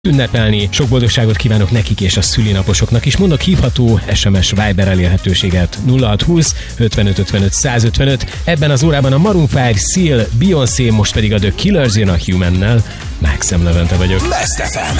ünnepelni. Sok boldogságot kívánok nekik és a szülinaposoknak is. Mondok hívható SMS Viber elérhetőséget 0620 55 55 155. Ebben az órában a Maroon 5, Seal, Beyoncé, most pedig a The Killers jön a Humannel. Maxim Levente vagyok. Best FM.